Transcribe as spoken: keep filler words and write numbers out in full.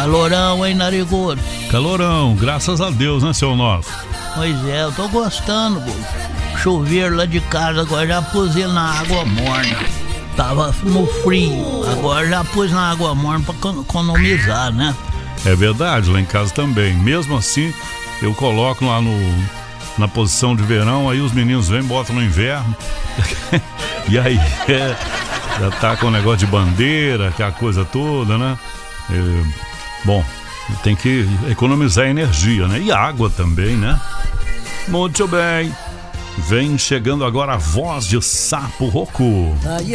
Calorão, hein, narigudo? Calorão, graças a Deus, né, seu nosso? Pois é, eu tô gostando, pô. Chuveiro lá de casa, agora já pus ele na água morna. Tava no frio, agora já pus na água morna pra economizar, né? É verdade, lá em casa também. Mesmo assim, eu coloco lá no, na posição de verão, aí os meninos vêm, botam no inverno. E aí, é, já tá com o negócio de bandeira, aquela coisa toda, né? É, bom, tem que economizar energia, né? E água também, né? Muito bem. Vem chegando agora a voz de Sapo Roco.